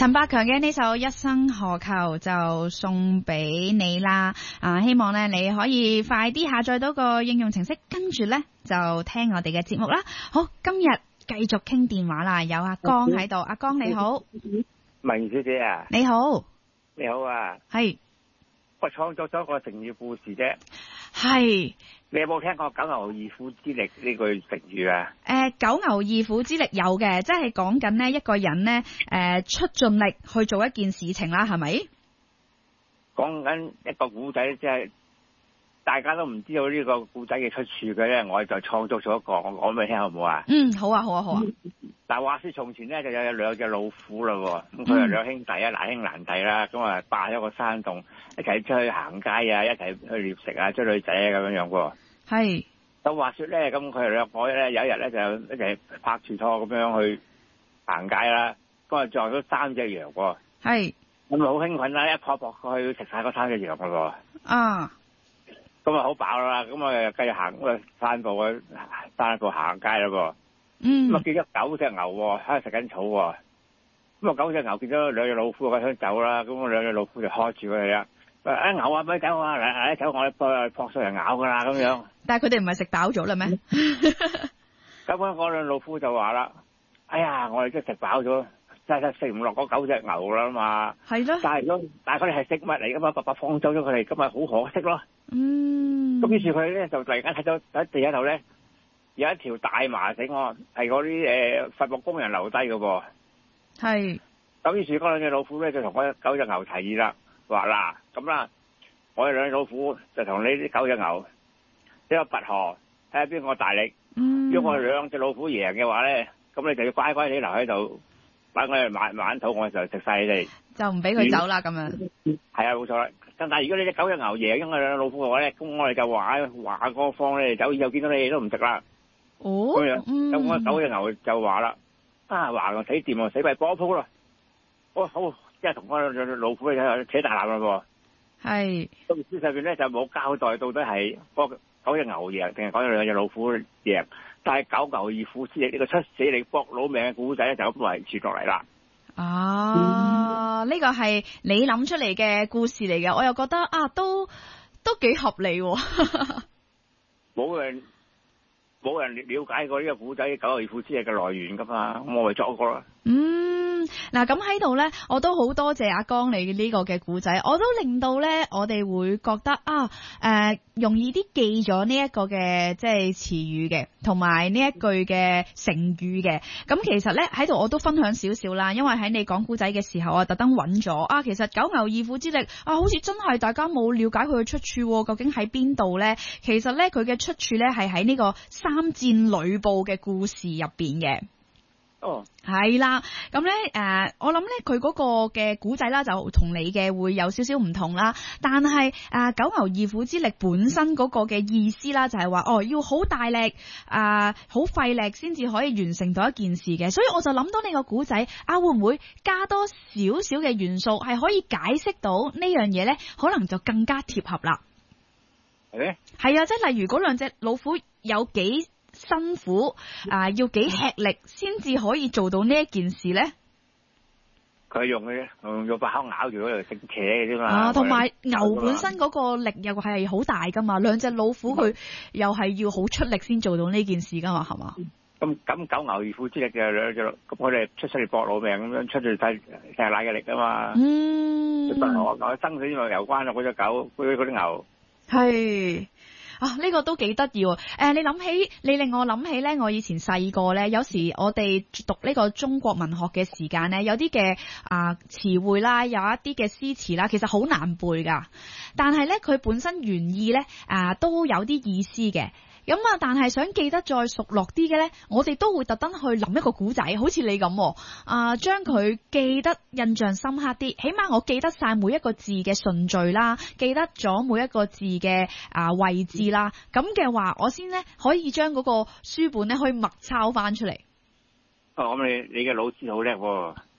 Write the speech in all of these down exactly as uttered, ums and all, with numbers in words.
陳百強嘅呢首《一生何求》就送俾你啦。啊，希望咧你可以快啲下載到個應用程式，跟住咧就聽我哋嘅節目啦。好，今日繼續傾電話啦，有阿江喺度。阿江你好， 文小姐啊， 你好， 你好啊， 係我創作咗個成語故事啫。 係， 你有冇聽過九牛二虎之力呢句成語啊？ 誒、呃，九牛二虎之力有嘅，即係講緊呢一個人呢，誒、呃、出盡力去做一件事情啦，係咪？ 講緊一個古仔，即係大家都唔知道呢個古仔嘅出處嘅咧，我就創作咗一個，我講俾你聽好唔好啊？ 嗯，好啊，好啊，好啊。 但話說從前咧，就有兩隻老虎啦，咁佢係兩兄弟啊，難兄難弟啦，咁啊霸咗個山洞，一齊出去行街啊，一齊去獵食啊，追女仔啊咁樣樣喎。係。咁話說咧，咁佢哋兩個咧有一日咧就一齊拍住拖咁樣去行街啦，咁啊撞咗三隻羊喎。係。咁啊好興奮啦，一撲撲過去食晒嗰三隻羊噶喎。啊。咁啊好飽啦，咁啊繼續行咁啊散步啊，散步行街啦噃。嗯，咁啊見咗九隻牛喺度食緊草喎，咁啊九隻牛見咗兩隻老虎佢想走啦，咁啊兩隻老虎就開住佢哋啦，啊牛啊咪走啊，嚟嚟走我哋撲撲上嚟咬噶啦咁樣。但係佢哋唔係食飽咗啦咩？咁嗰嗰兩老虎就話啦，哎呀我哋都食飽咗，真係食唔落嗰九隻牛啦嘛。係咯。但係如果但係佢哋係食物嚟噶嘛，白白放走咗佢哋，咁咪好可惜咯。嗯。咁於是佢咧就突然間睇到喺地下度咧。有一條大麻繩喎，係嗰啲誒伐木工人留低嘅噃。係。咁於是嗰兩隻老虎咧就同嗰九隻牛提議啦，話嗱咁啦，我哋兩隻老虎就同你啲九隻牛一個拔河，睇下邊個大力。嗯。如果我哋兩隻老虎贏嘅話咧，咁你就要乖乖地留喺度，等我哋晚晚肚我就食晒你哋。就唔俾佢走啦咁樣。係啊，冇錯啦。但係如果你隻九隻牛贏，因為兩隻老虎嘅話咧，咁我哋就話話嗰方咧走，以後見到你哋都唔食啦。哦，咁樣，咁我九隻牛就話啦，啊話我死掂啊，死埋波鋪啦，哦好，即係同嗰兩隻老虎咧扯大纜啦噃。係。咁書上邊咧就冇交代到底係嗰九隻牛贏定係嗰兩隻老虎贏，但係九牛二虎之力呢個出死力搏老命嘅古仔咧就咁維持落嚟啦。啊，呢、嗯、個係你諗出嚟嘅故事嚟嘅，我又覺得啊都都幾合理喎。冇人。冇人了解過呢個古仔九牛二虎之力嘅來源噶嘛，咁我咪作過啦。嗯，嗱咁喺度咧，我都好多謝阿江你呢個嘅古仔，我都令到咧我哋會覺得啊，誒、呃、容易啲記咗呢一個嘅即係詞語嘅，同埋呢一句嘅成語嘅。咁其實咧喺度我都分享少少啦，因為喺你講古仔嘅時候，我特登揾咗啊，其實九牛二虎之力啊，好似真係大家冇了解佢嘅出處，究竟喺邊度咧？其實咧佢嘅出處咧係喺呢個三戰呂布嘅故事入邊嘅。哦，係啦，咁咧誒，我諗咧佢嗰個嘅古仔啦，就同你嘅會有少少唔同啦。但係誒、呃、九牛二虎之力本身嗰個嘅意思啦，就係話哦要好大力啊，好、呃、費力先至可以完成到一件事嘅。所以我就諗到你個古仔啊，會唔會加多少少嘅元素，係可以解釋到呢樣嘢咧？可能就更加貼合啦。係咩？係啊，即係例如嗰兩隻老虎有幾辛苦啊、呃，要幾吃力先至可以做到呢一件事咧？佢用嘅用用把口咬住嗰度食茄嘅啫嘛。啊，同埋牛本身嗰個力又係好大噶嘛，兩隻老虎佢又係要好出力先做到呢件事噶嘛，係嘛？咁咁九牛二虎之力嘅兩隻，咁佢哋出出嚟搏老命咁樣出住晒晒奶嘅力啊嘛。嗯。同我講生死因為有關啊，嗰隻狗嗰啲牛。係。啊！呢、這個都幾得意喎。誒，你諗起，你令我諗起咧，我以前細個咧，有時我哋讀呢個中國文學嘅時間咧，有啲嘅啊詞彙啦，有一啲嘅詩詞啦，其實好難背噶。但係咧，佢本身原意咧啊，都有啲意思嘅。咁啊，但係想記得再熟絡啲嘅咧，我哋都會特登去諗一個古仔，好似你咁啊，將佢記得印象深刻啲。起碼我記得晒每一個字嘅順序啦，記得咗每一個字嘅啊位置啦。咁嘅話，我先咧可以將嗰個書本咧可以默抄翻出嚟。哦，咁你你嘅老師好叻喎。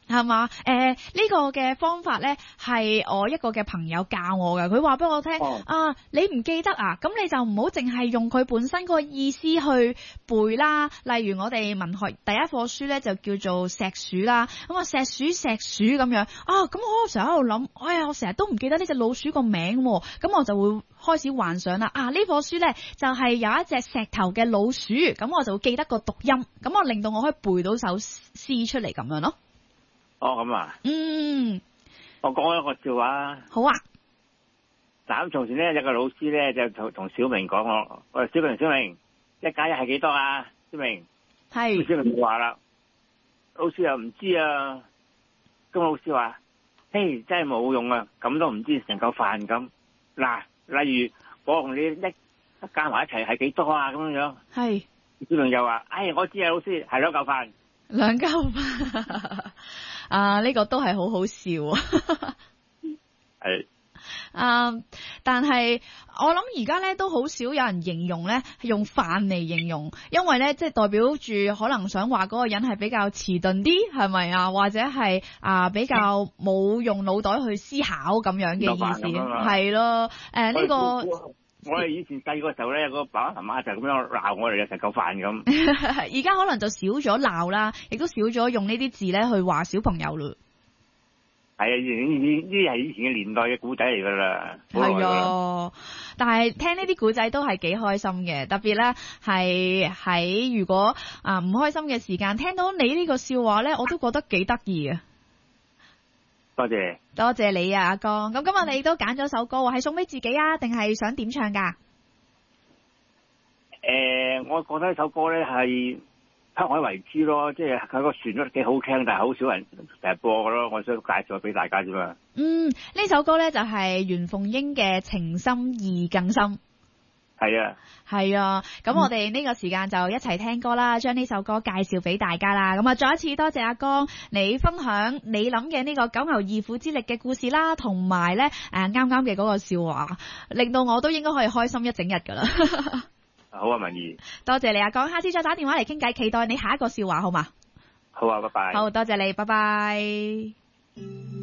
係嘛？誒、呃，呢、這個嘅方法咧係我一個嘅朋友教我嘅，佢話俾我聽、哦、啊，你唔記得啊？咁你就唔好淨係用佢本身個意思去背啦。例如我哋文學第一課書咧就叫做石鼠啦，咁啊石鼠石鼠咁樣啊，咁我成日喺度諗，哎呀，我成日都唔記得呢隻老鼠個名，咁我就會開始幻想啦。啊，呢課書咧就係有一隻石頭嘅老鼠，咁我就會記得個讀音，咁我令到我可以背到首詩出嚟咁樣咯。 哦，咁啊， 嗯， 我講一個笑話。好啊。 嗱，咁從前咧有個老師咧就同同小明講，我，喂，小明小明，一加一係幾多啊？小明係。小明就話啦，老師又唔知啊。咁老師話，嘿，真係冇用啊，咁都唔知成嚿飯咁。嗱，例如我同你一加埋一齊係幾多啊？咁樣樣。係。小明又話，哎，我知啊，老師係兩嚿飯。 兩嚿飯。啊！呢、這個都係好好笑啊！係啊，但係我諗而家咧都好少有人形容咧用飯嚟形容，因為咧即係代表住可能想話嗰個人係比較遲鈍啲，係咪啊？或者係啊比較冇用腦袋去思考咁樣嘅意思，係咯？誒、呃、呢、這個我哋以前細個時候咧，有個爸爸媽媽就咁樣鬧我哋嘅成嚿飯咁。 而家可能就少咗鬧啦，亦都少咗用呢啲字咧去話小朋友咯。 係啊，呢啲係以前嘅年代嘅古仔嚟噶啦。 係啊，但係聽呢啲古仔都係幾開心嘅，特別咧係喺如果啊唔開心嘅時間，聽到你呢個笑話咧，我都覺得幾得意啊！ 多謝， 多謝你啊，阿江。咁今日你都揀咗首歌，係送俾自己啊，定係想點唱噶？ 誒、呃，我覺得呢首歌咧係香海為之咯，即係佢個旋律幾好聽，但係好少人成日播噶咯。我想介紹俾大家啫嘛。嗯， 呢首歌咧就係袁鳳瑛嘅《情深意更深》。 係啊， 係啊，咁我哋呢個時間就一齊聽歌啦，將呢首歌介紹俾大家啦。咁啊，再一次多謝阿江你分享你諗嘅呢個九牛二虎之力嘅故事啦，同埋咧誒啱啱嘅嗰個笑話，令到我都應該可以開心一整日噶啦。 好啊，文儀， 多謝你阿江，下次再打電話嚟傾偈，期待你下一個笑話好嘛？ 好啊，拜拜。 好多謝你，拜拜。